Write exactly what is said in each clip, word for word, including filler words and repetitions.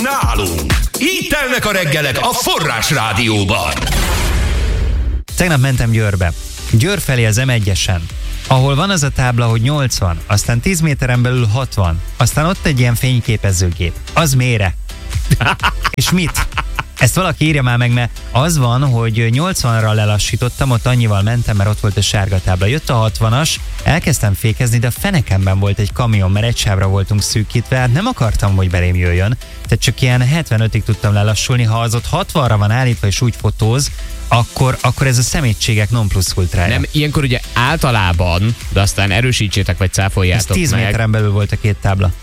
Nálunk. Így telnek a reggelek a Forrás Rádióban. Tegnap mentem Győrbe. Győr felé az em egyesen, ahol van az a tábla, hogy nyolcvan, aztán tíz méteren belül hatvan, aztán ott egy ilyen fényképezőgép. Az mére? És mit? Ezt valaki írja már meg, mert az van, hogy nyolcvanra lelassítottam, ott annyival mentem, mert ott volt a sárga tábla. Jött a hatvanas, elkezdtem fékezni, de a fenekemben volt egy kamion, mert egy sávra voltunk szűkítve, hát nem akartam, hogy belém jöjjön. Tehát csak ilyen hetvenötig tudtam lelassulni, ha az ott hatvanra van állítva és úgy fotóz, akkor, akkor ez a szemétségek non plus ultrája. Nem, ilyenkor ugye általában, de aztán erősítsétek vagy cáfoljátok ez tíz meg. méteren belül volt a két tábla.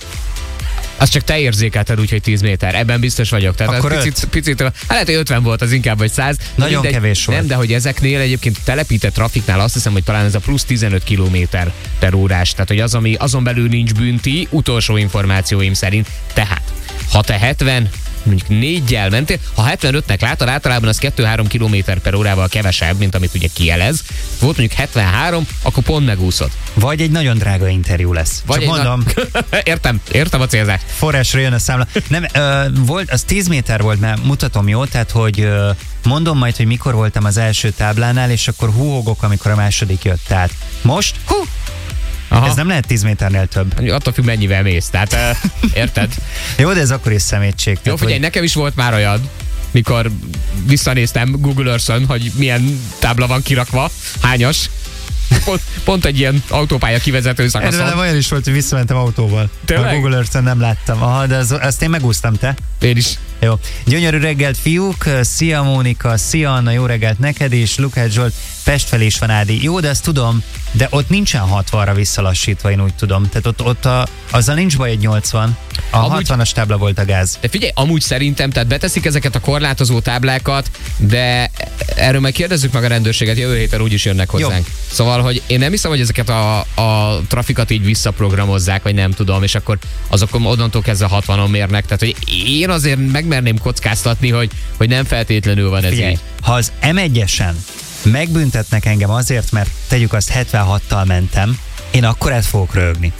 Azt csak te érzékelted úgy, hogy tíz méter. Ebben biztos vagyok. Tehát akkor picit, picit, hát lehet, hogy ötven volt az inkább, vagy száz. Nagyon mindegy, kevés volt. Nem, de hogy ezeknél egyébként telepített trafiknál azt hiszem, hogy talán ez a plusz tizenöt kilométer per órás. Tehát, hogy az, ami azon belül nincs bünti, utolsó információim szerint. Tehát, ha te hetven, mondjuk négyel mentél, ha hetvenötnek látod, általában az kettő-három kilométer per órával kevesebb, mint amit ugye kijelez. Volt mondjuk hetvenhárom, akkor pont megúszod. Vagy egy nagyon drága interjú lesz. Vagy Csak mondom. Na... értem, értem a célzást. Forrásra jön a számla. Nem, ö, volt, az tíz méter volt, mert mutatom, jó? Tehát, hogy ö, mondom majd, hogy mikor voltam az első táblánál, és akkor húhogok, amikor a második jött. Tehát most, hú, aha. Ez nem lehet tíz méternél több. Attól függ, mennyivel mész. Tehát, uh, érted? Jó, de ez akkor is szemétség. Jó, tehát, figyelj, hogy... nekem is volt már olyan, mikor visszanéztem Google Earth-ön, hogy milyen tábla van kirakva, hányas. Pont, pont egy ilyen autópálya kivezető szakaszon. Erre olyan is volt, hogy visszamentem autóval. Tényleg? A Google Earth-en nem láttam. Aha, de az, azt én megúsztam, te. Én is. Jó. Gyönyörű reggelt, fiúk. Szia, Mónika. Szia, Anna. Jó reggelt neked is. Lukács Zsolt. Pest felé is van Ádi. Jó, de ezt tudom, de ott nincsen hatvanra visszalassítva, én úgy tudom. Tehát ott, ott a, azzal nincs baj, egy nyolcvan. A amúgy, hatvanas tábla volt a gáz. De figyelj, amúgy szerintem, tehát beteszik ezeket a korlátozó táblákat, de erről meg kérdezzük meg a rendőrséget, jövő héten úgyis jönnek hozzánk. Jó. Szóval, hogy én nem hiszem, hogy ezeket a, a trafikat így visszaprogramozzák, vagy nem tudom, és akkor azok onnantól kezdve hatvanon mérnek. Tehát, hogy én azért megmerném kockáztatni, hogy, hogy nem feltétlenül van ez Figyelj, így. Ha az em egyesen megbüntetnek engem azért, mert tegyük azt hetvenhattal mentem, én akkor ezt fogok röhögni.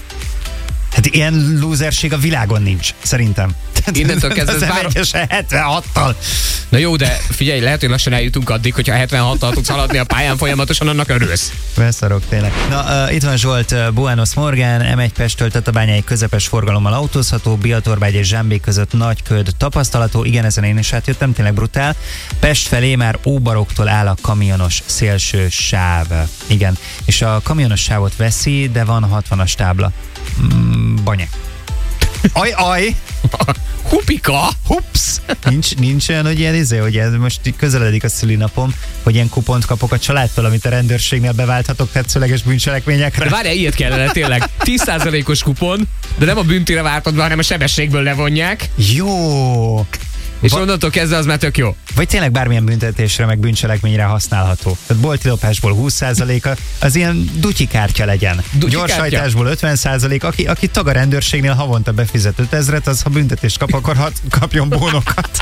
Hát ilyen lúzerség a világon nincs, szerintem. Innentől kezdve az em egyesen hetvenhattal. Na jó, de figyelj, lehet, hogy lassan eljutunk addig, hogyha hetvenhattal tudsz haladni a pályán folyamatosan, annak örülsz. Beszarok tényleg. Na, uh, itt van Zsolt, uh, Buenos Morgán, em egy Pesttől Tatabányáig közepes forgalommal autózható, Biatorbágy és Zsámbék között nagy köd tapasztalható. Igen, ezen én is átjöttem, tényleg brutál. Pest felé már Óbaroktól áll a kamionos szélső sáv. Igen, és a kamionos sávot veszi, de van hatvanas tábla. Mm, banyek. Aj, aj! Hupika! Hups! Nincs, nincs olyan, hogy ilyen izé, hogy ez most közeledik a szülinapom, hogy ilyen kupont kapok a családtól, amit a rendőrségnél beválthatok tetszőleges bűncselekményekre. De várjál, ilyet kellene tényleg. tíz százalékos kupon, de nem a büntire vártod be, hanem a sebességből levonják. Jó! És Va- onnantól kezdve az már tök jó. Vagy tényleg bármilyen büntetésre, meg bűncselekményre használható. Tehát bolti lopásból húsz százaléka, az ilyen dutyi kártya legyen. Gyorshajtásból ötven százalék, aki, aki tag a rendőrségnél havonta befizet ötezret, az ha büntetést kap, akkor hat, kapjon bónokat.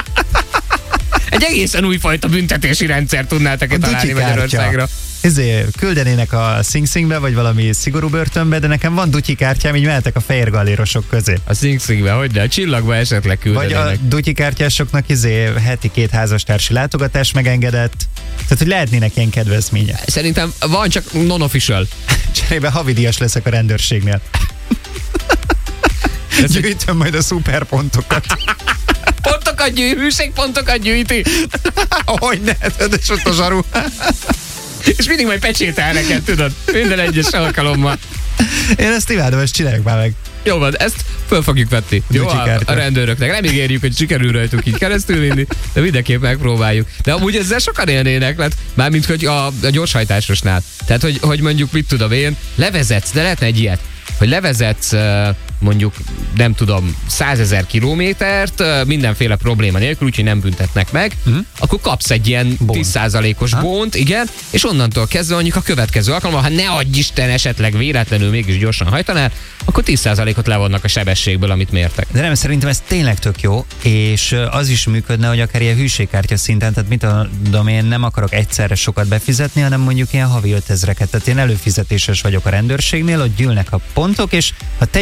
Egy egészen újfajta büntetési rendszer tudnátok itt találni Magyarországra. Ezért küldenének a Sing Singbe, vagy valami szigorú börtönbe, de nekem van dutyi kártyám, így mehetek a fehér gallérosok közé. A Sing Singbe, hogy de a csillagba esetleg küldenének. Vagy a dutyi kártyásoknak izé heti két házastársi látogatás megengedett. Tehát, hogy lehetnének ilyen kedvezmények. Szerintem van, csak non-official. Cserébe havidíjas leszek a rendőrségnél. Gyűjtöm majd a szuperpontokat. Pontokat gyűjt, hűségpontokat gyűjti. Hogy ne, de ott a zsaru. És mindig majd pecsétel neked, tudod? Minden egyes alkalommal. Én ezt imádom, ezt csináljuk már meg. Jó van, ezt föl fogjuk vetni. Jó, a, a rendőröknek. Nem ígérjük, hogy sikerül rajtuk így keresztül vinni, de mindenképp megpróbáljuk. De amúgy ezzel sokan élnének, lett, mármint hogy a, a gyorshajtásosnál. Tehát, hogy, hogy mondjuk, mit tudom én, levezetsz, de lehetne egy ilyet, hogy levezetsz mondjuk, nem tudom, százezer kilométert, mindenféle probléma nélkül, úgyhogy nem büntetnek meg, uh-huh. akkor kapsz egy ilyen bont. tíz százalékos ha? bont, igen, és onnantól kezdve mondjuk a következő alkalommal, ha ne adj Isten esetleg véletlenül mégis gyorsan hajtanál, akkor tíz százalékot levonnak a sebességből, amit mértek. De nem, szerintem ez tényleg tök jó, és az is működne, hogy akár ilyen hűségkártya szinten, tehát mit tudom én, nem akarok egyszerre sokat befizetni, hanem mondjuk ilyen havi ötezreket, tehát én előfizetéses vagyok a rendőrségnél, ott gyűlnek a pontok, és ha tegyük azt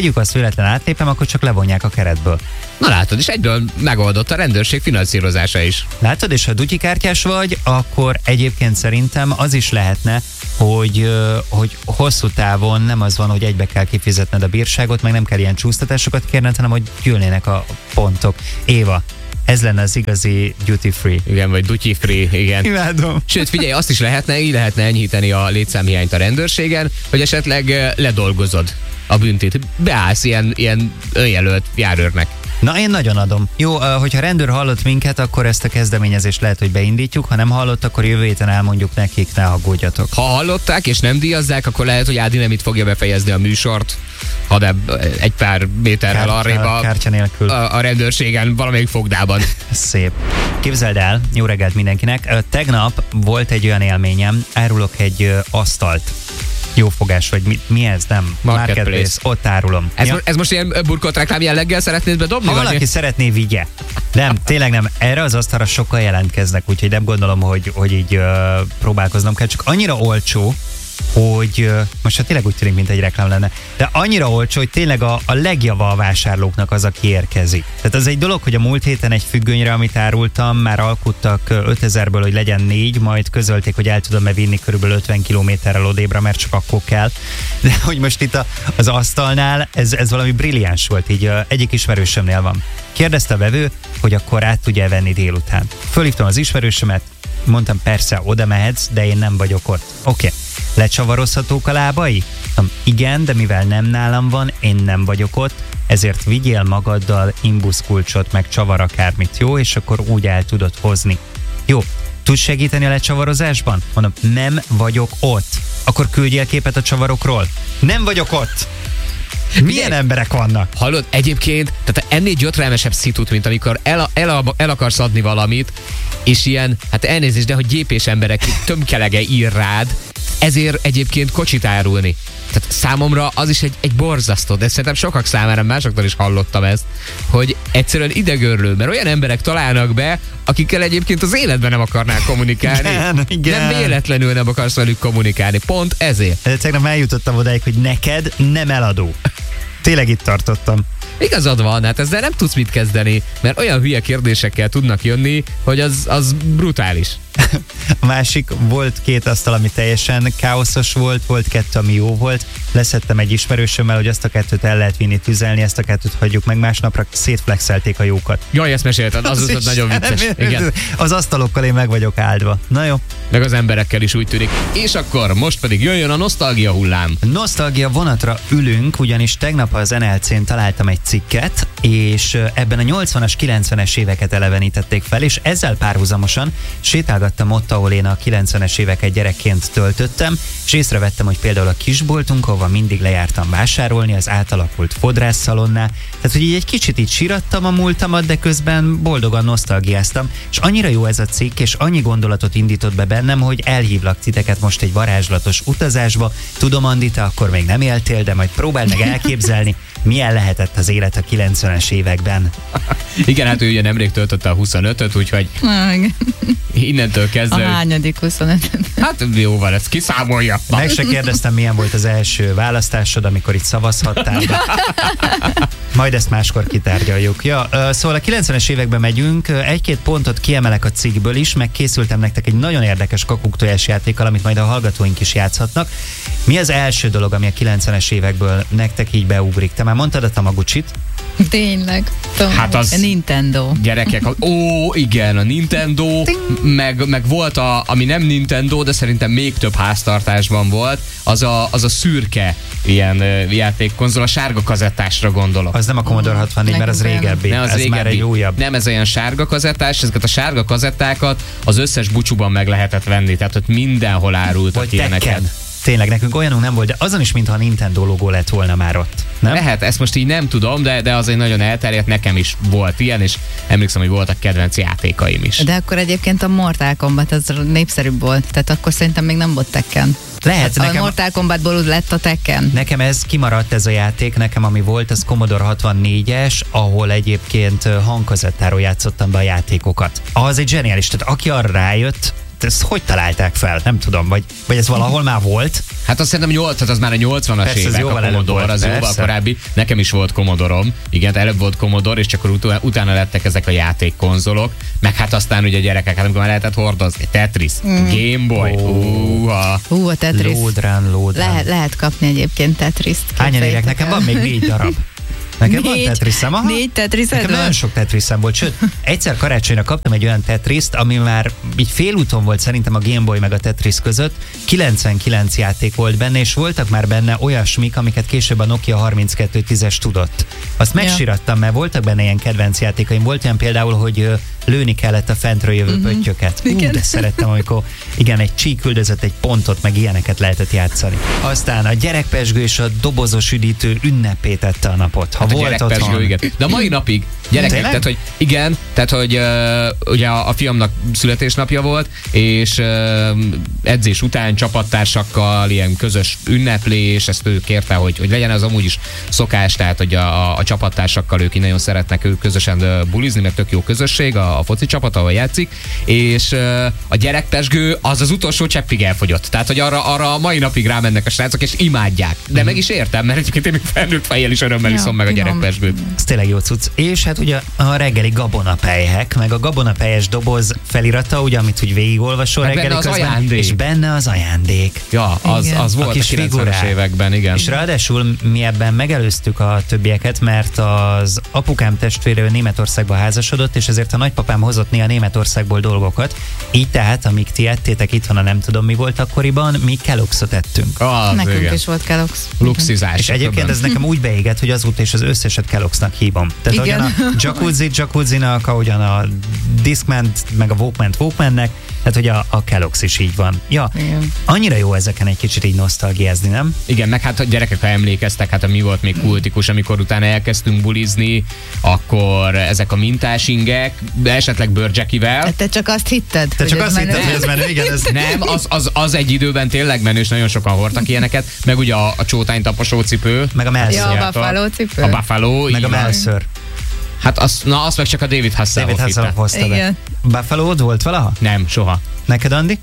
véletlen átlépem, akkor csak levonják a keretből. Na látod, és egyből megoldott a rendőrség finanszírozása is. Látod, és ha dutyikártyás vagy, akkor egyébként szerintem az is lehetne, hogy, hogy hosszú távon nem az van, hogy egybe kell kifizetned a bírságot, meg nem kell ilyen csúsztatásokat kérned, hanem hogy gyűlnének a pontok. Éva, ez lenne az igazi duty free. Igen, vagy duty free, igen. Imádom. Sőt, figyelj, azt is lehetne, így lehetne enyhíteni a létszámhiányt a rendőrségen, hogy esetleg ledolgozod a büntit. Beállsz ilyen, ilyen önjelölt járőrnek. Na, én nagyon adom. Jó, hogyha rendőr hallott minket, akkor ezt a kezdeményezést lehet, hogy beindítjuk, ha nem hallott, akkor jövő héten elmondjuk nekik, ne aggódjatok. Ha hallották és nem díjazzák, akkor lehet, hogy Ádi nem itt fogja befejezni a műsort, ha de egy pár méterrel arrébb a, a, a rendőrségen valamelyik fogdában. Szép. Képzeld el, jó reggelt mindenkinek. Tegnap volt egy olyan élményem, árulok egy asztalt. Jó fogás, vagy mi, mi ez, nem? Marketplace. Marketplace. Ott árulom. Ez, ja. mo- ez most ilyen burkolt reklám jelleggel szeretnéd bedobni? Ha valaki vagy? szeretné, vigye. Nem, tényleg nem. Erre az asztalra sokan jelentkeznek, úgyhogy nem gondolom, hogy, hogy így uh, próbálkoznom kell. Csak annyira olcsó, hogy uh, most hát tényleg úgy tűnik, mint egy reklám lenne, de annyira olcsó, hogy tényleg a, a legjava a vásárlóknak az, aki érkezik. Tehát az egy dolog, hogy a múlt héten egy függönyre, amit árultam, már alkuttak ötezerből, hogy legyen négy, majd közölték, hogy el tudom-e vinni körülbelül ötven kilométerrel odébra, mert csak akkor kell. De hogy most itt a, az asztalnál ez, ez valami brilliáns volt, így uh, egyik ismerősömnél van. Kérdezte a vevő, hogy akkor át tudja venni délután. Fölhívtam az ismerősömet, mondtam, persze, oda mehetsz, de én nem vagyok ott. Oké. Okay. Lecsavarozhatók a lábai? Mondom, igen, de mivel nem nálam van, én nem vagyok ott, ezért vigyél magaddal imbuszkulcsot, meg csavar akármit, jó? És akkor úgy el tudod hozni. Jó, tudsz segíteni a lecsavarozásban? Mondom, nem vagyok ott. Akkor küldjél képet a csavarokról. Nem vagyok ott. Milyen Ugye, emberek vannak? Hallod, egyébként, tehát ennél gyötrelmesebb szitut, mint amikor el, el, el akarsz adni valamit, és ilyen, hát elnézést, de hogy gyépés emberek tömkelege ír rád, ezért egyébként kocsit árulni. Tehát számomra az is egy, egy borzasztó, de szerintem sokak számára, másoktól is hallottam ezt, hogy egyszerűen idegörlő, mert olyan emberek találnak be, akikkel egyébként az életben nem akarnál kommunikálni. Igen, igen. Nem véletlenül nem akarsz velük kommunikálni, pont ezért. De tegnap eljutottam odáig, hogy neked nem eladó. Tényleg itt tartottam. Igazad van, hát ezzel nem tudsz mit kezdeni, mert olyan hülye kérdésekkel tudnak jönni, hogy az, az brutális. A másik, volt két asztal, ami teljesen káoszos volt, volt kettő, ami jó volt. Leszettem egy ismerősömmel, hogy azt a kettőt el lehet vinni tüzelni, ezt a kettőt hagyjuk meg, másnapra szétflexelték a jókat. Jaj, ezt mesélted, az, az volt nagyon vicces. Igen. Az asztalokkal én meg vagyok áldva. Na jó. Meg az emberekkel is úgy tűnik. És akkor most pedig jöjjön a nosztalgia hullám. Nosztalgia vonatra ülünk, ugyanis tegnap az en el cén találtam egy cikket, és ebben a nyolcvanas, kilencvenes éveket elevenítették fel, és ezzel párhuzamosan sétálgattam ott, ahol én a kilencvenes éveket gyerekként töltöttem, és észrevettem, hogy például a kisboltunk, ahova mindig lejártam vásárolni, az átalakult fodrásszalonná, tehát hogy így egy kicsit így sírattam a múltamat, de közben boldogan nosztalgiáztam, és annyira jó ez a cikk, és annyi gondolatot indított be bennem, hogy elhívlak titeket most egy varázslatos utazásba. Tudom, Andi, te akkor még nem éltél, de majd próbáld meg elképzelni, milyen lehetett az élet a kilencvenes években. Igen, hát ő ugye nemrég töltötte a huszonötöt, úgyhogy innentől kezdve... A hányadik huszonöt? Hát jó van, ezt kiszámolja. Meg se kérdeztem, milyen volt az első választásod, amikor itt szavazhattál. Majd ezt máskor kitárgyaljuk. Ja, szóval a kilencvenes években megyünk, egy-két pontot kiemelek a cikkből is, meg készültem nektek egy nagyon érdekes kakuktojás játékkal, amit majd a hallgatóink is játszhatnak. Mi az első dolog, ami a kilencvenes évekből nektek így beugrik? Te már mondtad a Tamagotchit? Tényleg. Tudom, hát az... A Nintendo. Gyerekek, ó, igen, a Nintendo, meg, meg volt a, ami nem Nintendo, de szerintem még több háztartásban volt, az a, az a szürke ilyen uh, játékkonzol, a sárga kazettásra gondolok. Az nem a Commodore hatvannégy, mert az régebbi. Nem, az ez régebbi. Már egy újabb. Nem, ez olyan sárga kazettás, ezeket a sárga kazettákat az összes bucsúban meg lehetett venni, tehát ott mindenhol árultak ilyeneket. Tényleg, nekünk olyanunk nem volt, de azon is, mintha a Nintendo logó lett volna már ott. Nem? Lehet, ezt most így nem tudom, de, de azért nagyon elterjedt, nekem is volt ilyen, és emlékszem, hogy voltak kedvenc játékaim is. De akkor egyébként a Mortal Kombat az népszerűbb volt, tehát akkor szerintem még nem volt Tekken. Lehet, hát nekem, a Mortal Kombatból lett a Tekken. Nekem ez kimaradt, ez a játék, nekem ami volt, az Commodore hatvannégyes, ahol egyébként hangkazettáról játszottam be a játékokat. Az egy zseniális, tehát aki arra rájött, ezt hogy találták fel? Nem tudom, vagy, vagy ez valahol már volt? Hát azt szerintem nyolc, az már a nyolcvanas Persze, évek, a Commodore, az jóval korábbi. Nekem is volt Commodorom, igen, előbb volt Commodore, és csak utána, utána lettek ezek a játékkonzolok, meg hát aztán ugye a gyerekek, hát amikor már lehetett hordozni, Tetris, mm. Game Boy, Hú, uh, a Tetris. Lódrán, lódrán. Lehet, lehet kapni egyébként Tetrist. Hányan érek? Nekem van még négy darab. Nekem négy, van Tetriszem, aha. Négy Tetriszed Nekem nagyon sok Tetriszem volt, sőt, egyszer karácsonyra kaptam egy olyan Tetriszt, ami már így félúton volt szerintem a Game Boy meg a Tetris között, kilencvenkilenc játék volt benne, és voltak már benne olyasmik, amiket később a Nokia harminckettő tízes tudott. Azt megsirattam, mert voltak benne ilyen kedvenc játékaim. Volt olyan például, hogy lőni kellett a fentről jövő uh-huh. pöttyöket. Ú, de szerettem, amikor igen, egy csík küldözött egy pontot, meg ilyeneket lehetett játszani. Aztán a gyerekpezsgő és a dobozos üdítő ünnepé tette a napot. Ha hát volt a otthon. Igen. De a mai napig gyerekek, tehát hogy igen, tehát hogy uh, ugye a, a fiamnak születésnapja volt, és uh, edzés után csapattársakkal ilyen közös ünneplés, ezt ő kérte, hogy, hogy legyen az amúgy is szokás, tehát hogy a, a, a csapattársakkal ők nagyon szeretnek ők közösen uh, bulizni, mert tök jó közösség, a, a foci csapat, ahol játszik, és uh, a gyerekpezsgő az az utolsó cseppig elfogyott. Tehát, hogy arra, arra a mai napig rámennek a srácok, és imádják. De mm. meg is értem, mert egyébként én még felnőtt fejjel is örömmel ja, iszom meg a gyerekpezsgőt. Ez tényleg jó cucc. És hát ugye a reggeli gabonapelyhek, meg a gabonapelyes doboz felirata, ugye, amit úgy végigolvasol meg reggeli közben, ajándék. És benne az ajándék. Ja, az, az volt a, a kilencvenes években, igen. És ráadásul mi ebben megelőztük a többieket, mert az apukám testvére Németországba házasodott, és ezért a nagypapám hozott néha Németországból dolgokat. Így tehát, amíg ti ettétek itthon, a nem tudom mi volt akkoriban, mi Kellogg's-ot ettünk. Az, nekünk igen. is volt Kellogg's. Luxizás. És egyébként ez nekem úgy beégett, hogy azóta is az összeset Kellogg's-nak hívom. Tehát igen. ahogyan a jacuzzi jacuzzinak, ahogyan a Discman meg a Walkman Walkmannek, tehát hogy a, a Kellogg's is így van. Ja, igen. Annyira jó ezeken egy kicsit így nosztalgiázni, nem? Igen, meg hát a gyerekek, ha emlékeztek, hát mi volt még kultikus, amikor utána elkezdtünk bulizni, akkor ezek a mintás ingek, de esetleg bőrcsekivel. Te csak azt hitted, Te csak azt hitted, hogy ez menő, igen. Ez... Nem, az, az, az egy időben tényleg menő, és nagyon sokan hordtak ilyeneket, meg ugye a, a csótány taposó cipő. Meg a Melször. Ja, a Buffalo cipő. A Buffalo. Meg a Melször. Hát az, na, azt meg csak a David Hasselhoff David Hasselhoff hozta be. Buffalo volt valaha? Nem, soha. Neked, Andi?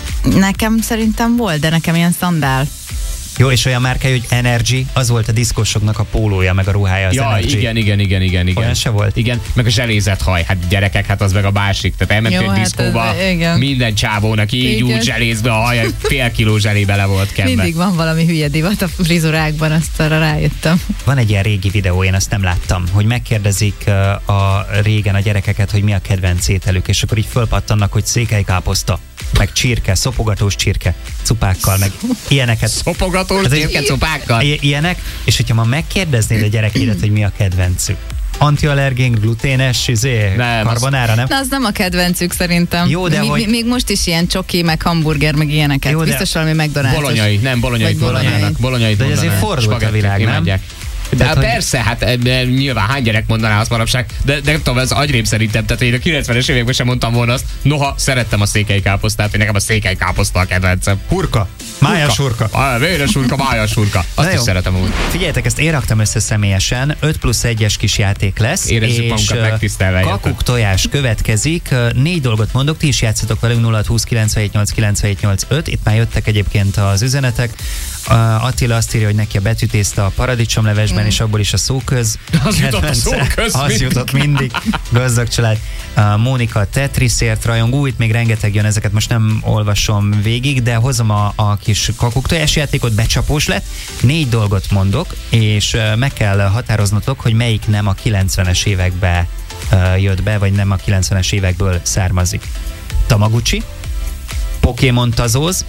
Nekem szerintem volt, de nekem ilyen szandál. Jó, és olyan márkája, hogy Energy, az volt a diszkosoknak a pólója, meg a ruhája az ja, Energy. igen, igen, igen, igen, igen. Olyan se volt? Igen, meg a zsellézett haj, hát gyerekek, hát az meg a másik. Tehát elmentünk egy hát diszkóba, ez, minden csávónak így igen. úgy zselézve a haj, fél kiló zselébe le volt kenve. Mindig van valami hülye divat a frizurákban, azt arra rájöttem. Van egy ilyen régi videó, én azt nem láttam, hogy megkérdezik a régen a gyerekeket, hogy mi a kedvenc ételük, és akkor így fölpattannak, hogy székelykáposzta, meg csirke, szopogatós csirke, cupákkal, meg ilyeneket. Szopogatós hát, csirke, cupákkal? Ilyenek, és hogyha ma megkérdeznéd a gyerekédet, hogy mi a kedvencük, antiallergén, gluténes, izé, nem, karbonára, nem? Na, az nem a kedvencük szerintem. Jó, de mi, hogy... mi, még most is ilyen csoki, meg hamburger, meg ilyeneket. Jó, de... Biztos valami McDonald's-os. Bolonyai, nem bolonyai mondanának. Bolonyai de ezért fordult a világ, nem? Imádják. De tehát, persze, hogy... hát e, nyilván hány gyerek mondaná azt manapság, de, de nem tudom, ez agyrém szerintem, tehát én a kilencvenes években sem mondtam volna azt, noha szerettem a székelykáposztát, hogy nekem a székelykáposzta a kedvencem. Hurka. Májas hurka. Ah, véres hurka, májas hurka. Azt is szeretem úgy. Figyeljetek, ezt én raktam össze személyesen, öt plusz egyes kis játék lesz. Érezzük magunkat megtisztelve. Kakuk tojás következik. Négy dolgot mondok, ti is játszatok velünk nulla húsz kilencvenhét nyolc kilencvenhét nyolc öt. Itt már jöttek egyébként az üzenetek. Uh, Attila azt írja, hogy neki a betűtészta a paradicsomlevesben, mm. és abból is a szóköz. Az jutott a szóköz. Az mindig. jutott mindig. Gazdag család. Uh, Mónika Tetrisért rajongó, itt még rengeteg jön, ezeket most nem olvasom végig, de hozom a, a kis kakuktojás játékot, becsapós lett. Négy dolgot mondok, és uh, meg kell határoznotok, hogy melyik nem a kilencvenes évekbe uh, jött be, vagy nem a kilencvenes évekből származik. Tamagotchi, Pokémon Tazóz,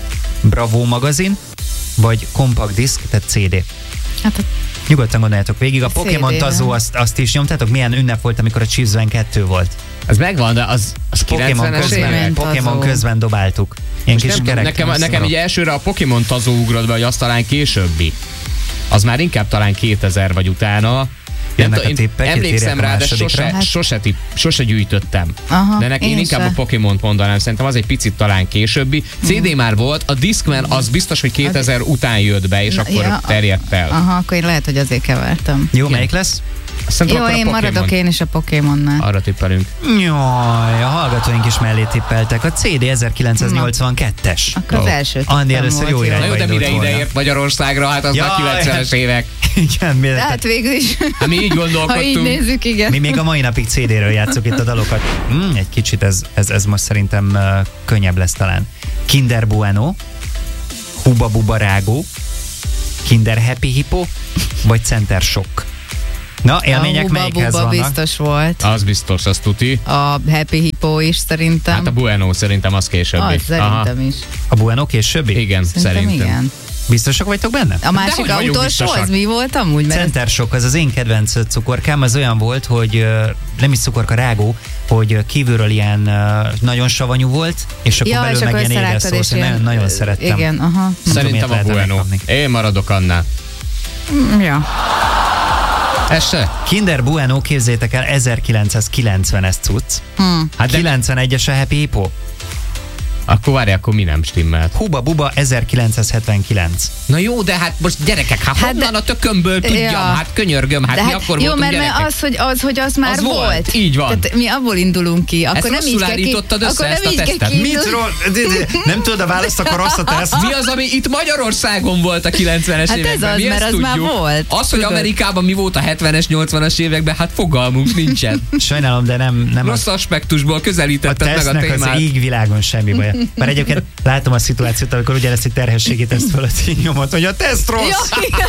Bravo magazin, vagy compact disk, tehát cé dé. Hát a... Nyugodtan gondoljátok végig. A Pokémon Tazó, azt, azt is nyomtátok? Milyen ünnep volt, amikor a Chiefsben kettő volt? Ez megvan, de az, az Pokémon közben, Pokémon közben dobáltuk. Ilyen kis nem, nekem, nekem így elsőre a Pokémon Tazó ugrott be, hogy az talán későbbi. Az már inkább talán kétezer vagy utána. Nem, a tippek, emlékszem rá, de sose, hát... sose, tipp, sose gyűjtöttem. Aha, de nekem én, én inkább se. A Pokémont mondanám, szerintem az egy picit talán későbbi. cé dé már volt, a Discman az biztos, hogy kétezer az... után jött be, és na, akkor ja, terjedt el. Aha, akkor én lehet, hogy azért kevertem. Jó, igen. Melyik lesz? Jó, én maradok én is a Pokémonnál. Arra tippelünk. Jaj, a hallgatóink is mellé tippeltek. A cé dé ezerkilencszáznyolcvankettes. Akkor az első Andi először jó irányba Na jó, de mire ideért Magyarországra? Hát az már kilencvenes évek. Igen, mi hát végül is. Hát mi így gondolkodtunk. Ha így nézzük, igen. Mi még a mai napig cé dé-ről játszuk itt a dalokat. Mm, egy kicsit ez, ez, ez most szerintem uh, könnyebb lesz talán. Kinder Bueno, Huba Buba Rágó, Kinder Happy Hippo, vagy Center Shock. Na, élmények a melyikhez Buba vannak? biztos volt. Az biztos, az tuti. A Happy Hippo is szerintem. Hát a Bueno szerintem az későbbi. Az szerintem Aha. is. A Bueno későbbi? Igen, Szerintem, szerintem. igen. Biztosak vagytok benne? A másik Dehogy vagyunk utolsó, biztosak. az mi volt amúgy? Mert Center Shock, az az én kedvenc cukorkám, az olyan volt, hogy ö, nem is cukorka, rágó, hogy ö, kívülről ilyen ö, nagyon savanyú volt, és akkor ja, belül és meg akkor ilyen édes összerágtad, és szósz. Én ilyen- nagyon, nagyon szerettem. Igen, aha. Szerintem miért a lehetne Bueno. megkapni. Én maradok annál. Ja. Ez se? Kinder Bueno, képzétek el, ezerkilencszázkilencvenes cucc. Hm. Hát kilencvenegyes a Happy Hippo. Akkor várj, akkor mi nem stimmelt? Huba Buba ezerkilencszázhetvenkilenc. Na jó, de hát most gyerekek, hát, Hát honnan de- a tökömből tudjam? Ja. Hát könyörgöm, hát De mi hát akkor jó, voltunk mert, mert gyerekek? az, hogy az, hogy az már Az volt. volt, így van. Tehát mi abból indulunk ki. Akkor nem rosszul így kell ki, állítottad össze, akkor ezt nem a így kell tesztet. kiindulni. Nem tudod a választ, akkor rossz a teszt. Mi az, ami itt Magyarországon volt a kilencvenes Hát ez években? az, Mi mert ezt az már tudjuk. volt. Az, hogy Tudod. Amerikában mi volt a hetvenes, nyolcvanas években, hát fogalmunk nincsen. Sajnálom, de nem, nem Rossz aspektusból a közelítetted meg a tesznek az témát. égvilágon semmi baja. Mert egyébként látom a szituációt, amikor ugyanezt egy terhességi teszt fölött így nyomod, hogy a teszt rossz. Ja,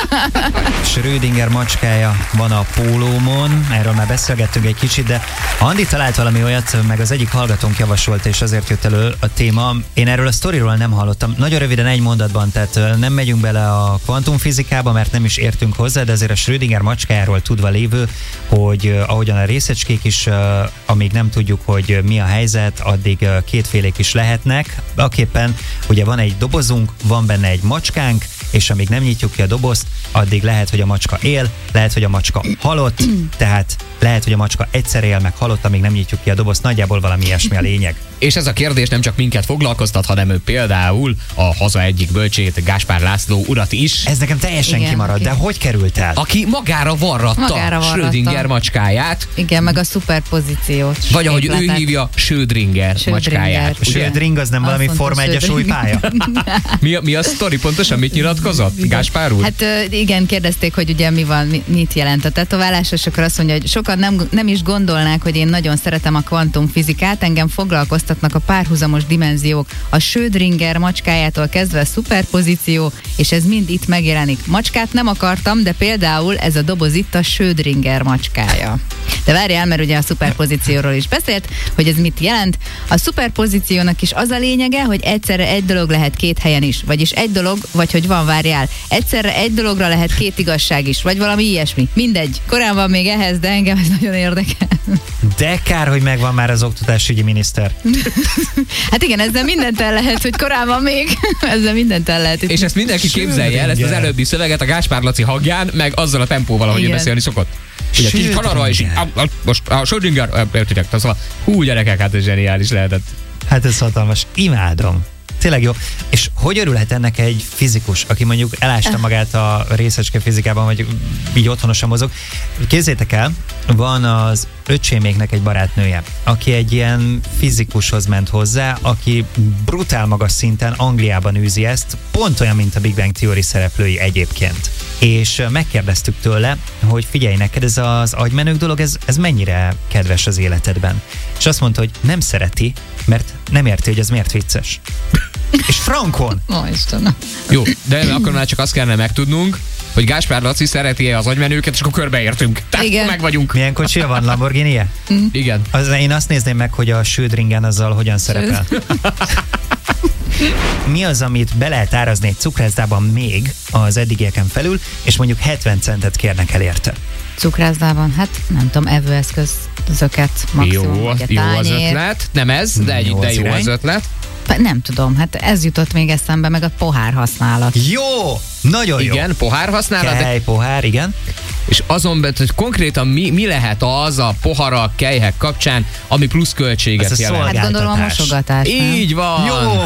Schrödinger macskája van a pólómon, erről már beszélgettünk egy kicsit, de Andi talált valami olyat, meg az egyik hallgatónk javasolta, és azért jött elő a téma. Én erről a sztoriról nem hallottam. Nagyon röviden egy mondatban, tehát ö, nem megyünk bele a kvantumfizikába, mert nem is értünk hozzá, de azért a Schrödinger macskájáról tudva lévő, hogy ö, ahogyan a részecskék is, ö, amíg nem tudjuk, hogy ö, mi a helyzet, addig ö, kétfélék is lehetnek. Aképpen ugye van egy dobozunk, van benne egy macskánk, és amíg nem nyitjuk ki a dobozt, addig lehet, hogy a macska él, lehet, hogy a macska halott, tehát lehet, hogy a macska egyszer él, meg halott, amíg nem nyitjuk ki a dobozt, nagyjából valami ilyesmi a lényeg. És ez a kérdés nem csak minket foglalkoztat, hanem ő például a haza egyik bölcsét, Gáspár László urat is, Ez nekem teljesen Igen, kimarad, aki- de hogy került el? aki magára varratta Magára varratta. Schrödinger macskáját, igen, meg a szuperpozíciót. vagy ahogy ő képletet. hívja, Schrödinger Schrödinger. macskáját. A Ugye? Schrödring az nem Azt valami mondta, Forma egyes Schrödinger. újpálya? Mi, a- mi a sztori pontosan? Mit nyilatkozott? Gáspár úr? Hát ö, igen, kérdezték, hogy ugye mi van, mi- mit jelent a tetoválás, és akkor azt mondja, hogy sokan nem, nem is gondolnák, hogy én nagyon szeretem a kvantumfizikát, engem foglalkoztatnak a párhuzamos dimenziók, a Schrödinger macskájától kezdve a szuperpozíció, és ez mind itt megjelenik. Macskát nem akartam, de például ez a doboz itt a Schrödinger macskája. De várjál, mert ugye a szuperpozícióról is beszélt, hogy ez mit jelent. A szuperpozíciónak is az a lényege, hogy egyszerre egy dolog lehet két helyen is. Vagyis egy dolog, vagy hogy van, várjál. Egyszerre egy dologra lehet két igazság is, vagy valami ilyesmi. Mindegy. Korán van még ehhez, de engem ez nagyon érdekel. De kár, hogy megvan már az oktatásügyi miniszter. Hát igen, ezzel mindent el lehet, hogy korán van még. Ezzel mindent el lehet. És ezt mindenki képzelje el, ezt az előbbi szöveget a Gáspár Laci hangján, meg azzal a tempóval, ahogy ő Igen. beszélni szokott. Ugye kicsit kanarva, és így, a, a, most a Schrödinger, értitek, szóval hú gyerekek, hát ez zseniális lehetett. Hát ez hatalmas. Imádom. Tényleg jó. És hogy örülhet ennek egy fizikus, aki mondjuk elásta magát a részecske fizikában, vagy így otthonosan mozog? Képzeljétek el, van az öcséméknek egy barátnője, aki egy ilyen fizikushoz ment hozzá, aki brutál magas szinten Angliában űzi ezt, pont olyan, mint a Big Bang Theory szereplői egyébként. És megkérdeztük tőle, hogy figyelj, neked ez az agymenők dolog, ez, ez mennyire kedves az életedben? És azt mondta, hogy nem szereti, mert nem érti, hogy ez miért vicces. És frankon! Ó, Istenem. Jó, de akkor már csak azt kellene megtudnunk, hogy Gáspár Laci szereti-e az agymenőket, és akkor körbeértünk. Tehát Igen. meg vagyunk. Milyen kocsia van, Lamborghini-je? Igen. Az, én azt nézném meg, hogy a Schrödingen azzal hogyan szerepel. Mi az, amit be lehet árazni egy cukrászdában még az eddigieken felül, és mondjuk hetven centet kérnek el érte? Cukrászdában, hát nem tudom, evőeszközöket maximum. Jó, ugye, jó az tányér. ötlet. Nem ez, de, egy, Jó de az jó irány. az ötlet. Nem tudom, hát ez jutott még eszembe, meg a pohár használat. Jó! Nagyon jó! Igen, pohár használat, de Kej, pohár, igen. és azon belül, hogy konkrétan mi, mi lehet az a poharak, kelyhek kapcsán, ami plusz költséget jelent. Hát gondolom a mosogatás. Így van. Jó.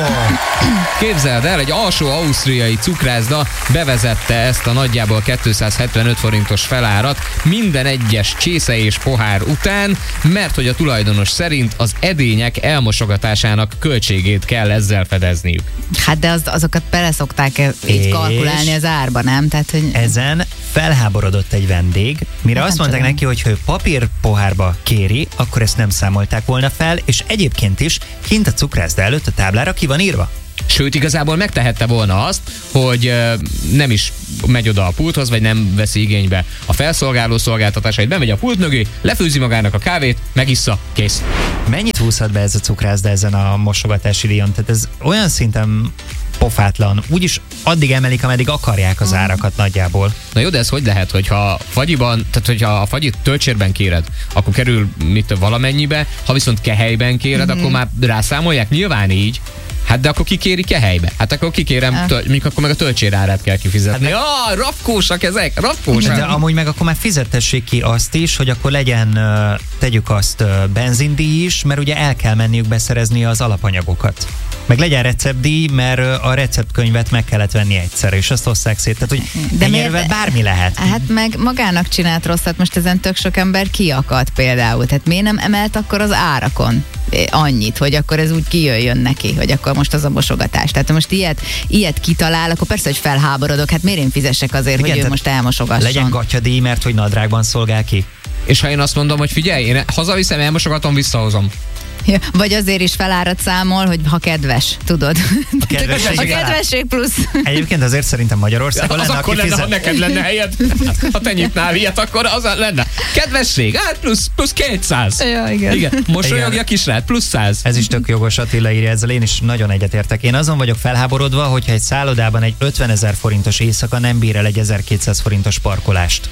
Képzeld el, egy alsó ausztriai cukrászda bevezette ezt a nagyjából kétszázhetvenöt forintos felárat minden egyes csésze és pohár után, mert hogy a tulajdonos szerint az edények elmosogatásának költségét kell ezzel fedezniük. Hát de az, azokat bele szokták így kalkulálni az árba, nem? Tehát, hogy... Ezen felháborodott egy vendég, mire hát azt mondták tudom. neki, hogy ha ő papír pohárba kéri, akkor ezt nem számolták volna fel, és egyébként is kint a cukrászda előtt a táblára ki van írva. Sőt, igazából megtehette volna azt, hogy nem is megy oda a pulthoz, vagy nem veszi igénybe a felszolgáló szolgáltatásait, bemegy a pult mögé, lefőzi magának a kávét, megissza, kész. Mennyit húzhat be ez a cukrászda ezen a mosogatási díjon? Tehát ez olyan szinten pofátlan. Úgyis addig emelik, ameddig akarják az árakat nagyjából. Na jó, de ez hogy lehet, hogyha fagyiban, tehát hogyha a fagyit töltsérben kéred, akkor kerül mit valamennyibe, ha viszont kehelyben kéred, mm-hmm. akkor már rászámolják, nyilván így. Hát de akkor kikéri kehelybe. Hát akkor kikérem, töl, mikor akkor meg a töltsér árát kell kifizetni. Hát ah, rafkósak ezek, rafkósak. De amúgy meg akkor már fizetessék ki azt is, hogy akkor legyen, tegyük azt, benzindíj is, mert ugye el kell menniük beszerezni az alapanyagokat. Meg legyen receptdíj, mert a receptkönyvet meg kellett venni egyszer, és azt osszák szét. Tehát, hogy de miért, bármi lehet. Hát meg magának csinált rosszat, most ezen tök sok ember kiakadt például. Tehát miért nem emelt akkor az árakon annyit, hogy akkor ez úgy kijöjjön neki, hogy akkor most az a mosogatás. Tehát most ilyet, ilyet kitalál, akkor persze, hogy felháborodok, hát miért én fizessek azért, igen, hogy ő most elmosogasson. Legyen gatyadíj, mert hogy nadrágban szolgál ki. És ha én azt mondom, hogy figyelj, én hazaviszem, elmosogatom, visszahozom. Ja, vagy azért is felárat számol, hogy ha kedves, tudod. A kedvesség, a kedvesség plusz. Egyébként azért szerintem Magyarországon az lenne, akkor lenne, fizet... ha neked lenne helyed. Ha te nyitnál ilyet, akkor az lenne. Kedvesség, hát plusz, plusz kétszáz. Ja, igen. igen. Mosolyogja kisrát, plusz száz. Ez is tök jogos, Attila írja, ezzel én is nagyon egyetértek. Én azon vagyok felháborodva, hogyha egy szállodában egy ötvenezer forintos éjszaka nem bír el egy ezerkétszáz forintos parkolást.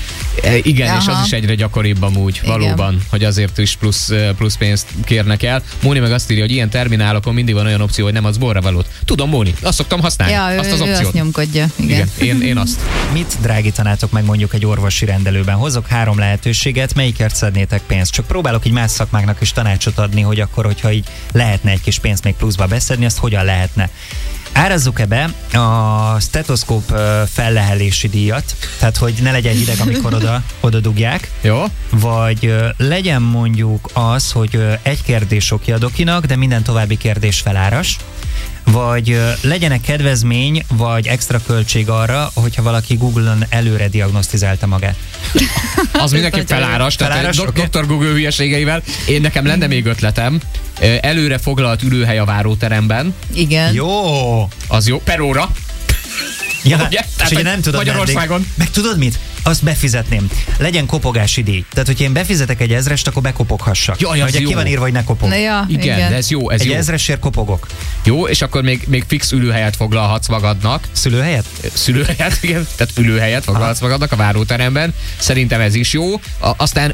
E, igen, aha. És az is egyre gyakoribb amúgy, igen. Valóban, hogy azért is plusz, plusz pénzt kérnek el. Móni meg azt írja, hogy ilyen terminálokon mindig van olyan opció, hogy nem az borra valót. Tudom, Móni, azt szoktam használni, ja, azt ő, az opciót. Ő azt nyomkodja. Igen. igen én, én azt. Mit drágítanátok meg mondjuk egy orvosi rendelőben? Hozok három lehetőséget, melyikért szednétek pénzt? Csak próbálok így más szakmáknak is tanácsot adni, hogy akkor, hogyha így lehetne egy kis pénzt még pluszba beszedni, azt hogyan lehetne? Árazzuk-e be a stetoszkóp fellehelési díjat, tehát hogy ne legyen hideg, amikor oda, oda dugják. Jó. Vagy legyen mondjuk az, hogy egy kérdés oké a dokinak, de minden további kérdés feláras. Vagy legyenek kedvezmény, vagy extra költség arra, hogyha valaki Google-on előre diagnosztizálta magát. Az mindenképp feláras, tehát feláras, okay. doktor Google hülyeségeivel. Én nekem lenne még ötletem. Előre foglalt ülőhely a váróteremben. Igen. Jó. Az jó, per óra. Ja, ugye? És ugye nem tudod Magyarországon. Meddig. Meg tudod mit? Azt befizetném. Legyen kopogási díj. Tehát, hogyha én befizetek egy ezrest, akkor bekopoghassak. Jaj, az ugye jó. Ki van írva, hogy ne kopog. Ja, igen, igen, de ez jó. Ez egy jó. ezresért kopogok. Jó, és akkor még, még fix ülőhelyet foglalhatsz magadnak. Szülőhelyet? Szülőhelyet, igen. Tehát ülőhelyet foglalhatsz aha. magadnak a váróteremben. Szerintem ez is jó. A, aztán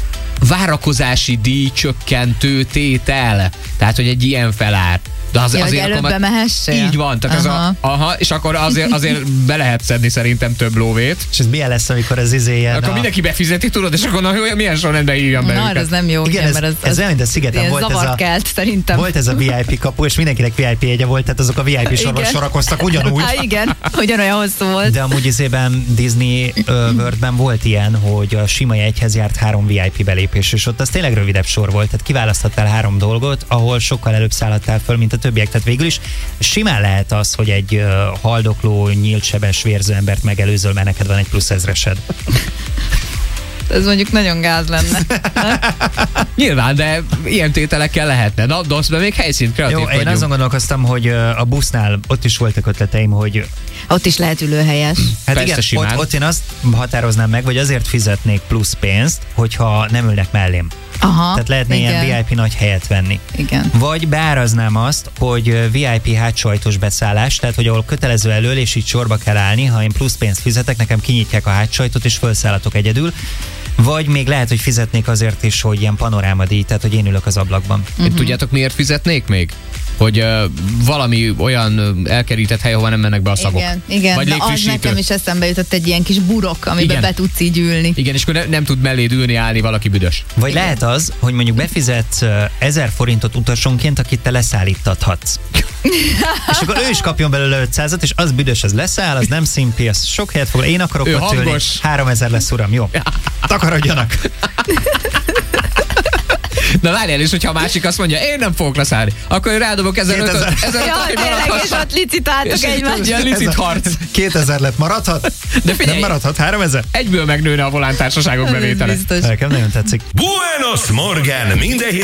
várakozási díj csökkentő tétel. Tehát, hogy egy ilyen felár. De az, ja, azért előbb akkor bemehessél? Így van, tehát aha. Ez a, aha, és akkor azért, azért be lehet szedni szerintem több lóvét. És ez milyen lesz, amikor az izé ilyen akkor a... mindenki befizeti, tudod, és akkor na, milyen sorrendben hívjam be na, őket. ez nem jó, igen, igen, ez, mert az, ez, ez olyan, mint a szigeten volt ez a... kelt, szerintem. Volt ez a vé i pé kapu, és mindenkinek vé i pé jegye volt, tehát azok a vé i pé sorban sorakoztak ugyanúgy. Há, igen, ugyanolyan hosszú volt. De amúgy izében Disney uh, Worldben volt ilyen, hogy a sima jegyhez járt három vé i pé belépés, és ott az tényleg rövidebb sor volt, tehát kiválaszthattál három dolgot, ahol sokkal előbb szállhattál föl, mint a többiek. Tehát végül is simán lehet az, hogy egy uh, haldokló, nyílt sebes, vérző embert megelőzöl, mert neked van egy plusz ezresed. Ez mondjuk nagyon gáz lenne. Nyilván, de ilyen tételekkel lehetne. Na, dosz be még helyszínt, kreatív Jó, vagyunk. én azon gondolkoztam, hogy a busznál ott is voltak ötleteim, hogy... Ott is lehet ülőhelyes. Hát persze, igen, ott, ott én azt határoznám meg, vagy azért fizetnék plusz pénzt, hogyha nem ülnek mellém. Aha, tehát lehetne igen. ilyen vé i pé nagy helyet venni. Igen. Vagy beáraznám azt, hogy vé i pé hátsajtos beszállás, tehát hogy ahol kötelező elől, és így sorba kell állni, ha én plusz pénzt fizetek, nekem kinyitják a hátsajtot, és felszállatok egyedül. Vagy még lehet, hogy fizetnék azért is, hogy ilyen panorámadíj, tehát hogy én ülök az ablakban. Uh-huh. Tudjátok, miért fizetnék még? hogy uh, valami olyan elkerített hely, ahol nem mennek be a szagok. Igen, igen. Vagy na az nekem is eszembe jutott egy ilyen kis burok, amiben be tudsz így ülni. Igen, és akkor ne, nem tud melléd ülni, állni valaki büdös. Vagy igen. lehet az, hogy mondjuk befizetsz ezer forintot utasonként, akit te leszállítathatsz. És akkor ő is kapjon belőle ötszázat, és az büdös, az leszáll, az nem szimpi, az sok helyet fog. Én akarok ott ülni. háromezer lesz, uram, jó? Takarodjanak. Na várjál, és hogyha a másik azt mondja, én nem fogok leszállni, akkor én rádobok ezerötöt. Jaj, tényleg, és ott licitáltok egymást. Ilyen licit harc. kétezer lett, maradhat? De figyelj, nem maradhat, háromezer? Egyből megnőne a volántársaságok bevétele. Nekem nagyon tetszik. Buenos Morgen, minden